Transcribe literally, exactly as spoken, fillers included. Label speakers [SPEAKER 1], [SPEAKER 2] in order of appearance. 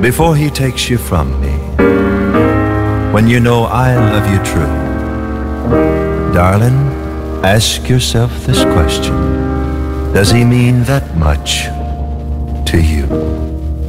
[SPEAKER 1] before he takes you from me, when you know I love you true, darling, ask yourself this question: does he mean that much to you?